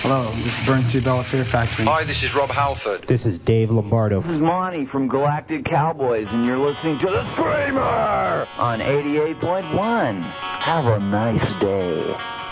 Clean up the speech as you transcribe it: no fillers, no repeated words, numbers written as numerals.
Hello, this is Bernstein Bella Fear Factory. Hi, this is Rob Halford. This is Dave Lombardo. This is Monty from Galactic Cowboys, and you're listening to The Screamer on 88.1. Have a nice day.